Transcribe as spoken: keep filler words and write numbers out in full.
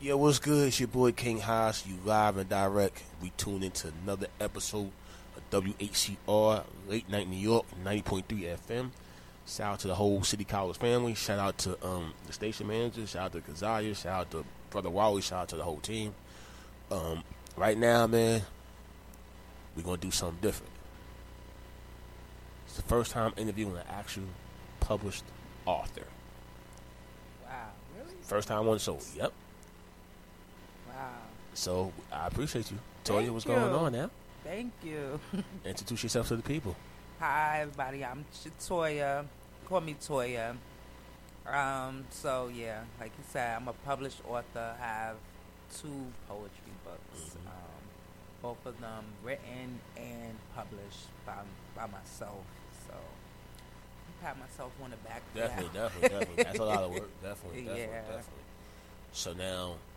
Yeah, what's good? It's your boy King Haas. You live and direct. We tune into another episode of W H C R Late Night New York ninety point three F M. Shout out to the whole City College family. Shout out to um, the station manager. Shout out to Kazaya. Shout out to Brother Wally. Shout out to the whole team. Um, right now, man, we're gonna do something different. It's the first time interviewing an actual published author. Wow, really? First time on the show. Yep. Wow. So I appreciate you. Toya, Thank what's you. going on now? Thank you. Introduce yourself to the people. Hi, everybody. I'm Toya. Call me Toya. Um, so, yeah, like you said, I'm a published author. I have two poetry books. Mm-hmm. Um, both of them written and published by by myself. So, I pat myself on the back. Definitely, now. definitely, definitely. That's a lot of work. Definitely, definitely, Yeah. definitely. So now,